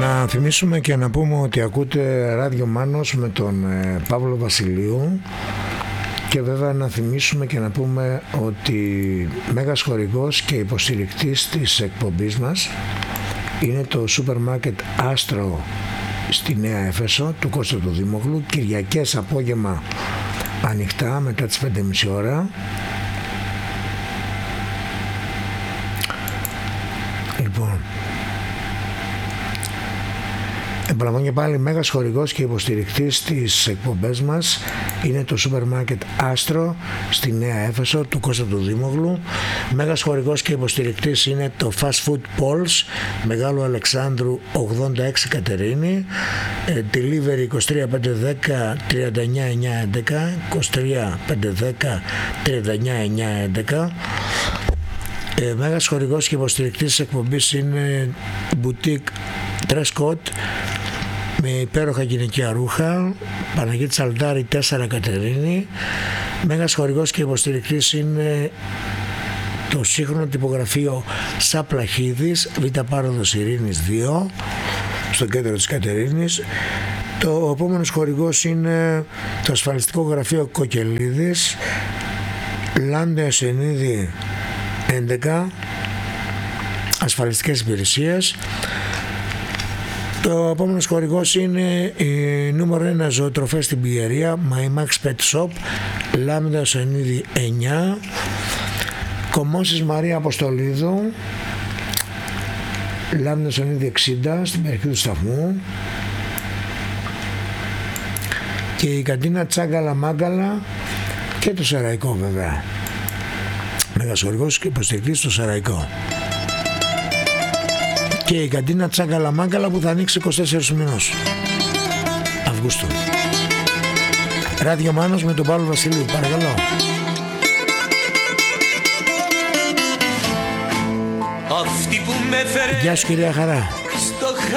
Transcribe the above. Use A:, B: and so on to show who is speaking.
A: Να θυμίσουμε και να πούμε ότι ακούτε Ράδιο Μάνος με τον Παύλο Βασιλείου, και βέβαια να θυμίσουμε και να πούμε ότι μέγας χορηγός και υποστηρικτής της εκπομπής μας είναι το σούπερ μάρκετ Άστρο στη Νέα Έφεσο του Κώστα του Δήμογλου, Κυριακές απόγευμα ανοιχτά μετά τις 5.30 ώρα. Λοιπόν, επαναλαμβάνω και πάλι, μέγας χορηγός και υποστηρικτής της εκπομπές μας είναι το σούπερ μάρκετ Άστρο στη Νέα Έφεσο του Κώστα του Δήμογλου. Μέγας χορηγός και υποστηρικτής είναι το Fast Food Pulse Μεγάλου Αλεξάνδρου 86 Κατερίνη, delivery 23510 39911, 23510 39911. Μέγας χορηγός και υποστηρικτής της εκπομπής είναι Boutique Dress Code με υπέροχα γυναικεία ρούχα, Παναγίτη Αλτάρη 4 Κατερίνη. Μέγας χορηγός και υποστηρικτής είναι το σύγχρονο τυπογραφείο Σαπλαχίδης, Β' Πάροδος Ειρήνης 2, στο κέντρο της Κατερίνης. Το επόμενος χορηγός είναι το ασφαλιστικό γραφείο Κοκελίδης, Λάντε Ασενίδη 11, ασφαλιστικές υπηρεσίες. Το επόμενο χορηγός είναι η νούμερο 1 ζωοτροφές στην Πιερία, My Max Pet Shop, Λάμδα Σενίδη 9, Κομμώσεις Μαρία Αποστολίδου, Λάμδα Σενίδη 60 στην περιοχή του σταθμού, και η καντίνα Τσάγκαλα Μάγκαλα και το Σεραϊκό βέβαια. Μέγας χορηγός και υποστηρικτής στο Σεραϊκό. Και η καντίνα Τσάγκαλα Μάγκαλα που θα ανοίξει 24 μηνός Αυγούστου. Ράδιο Μάνος με τον Παύλο Βασιλείου, παρακαλώ. Γεια σου κυρία Χαρά.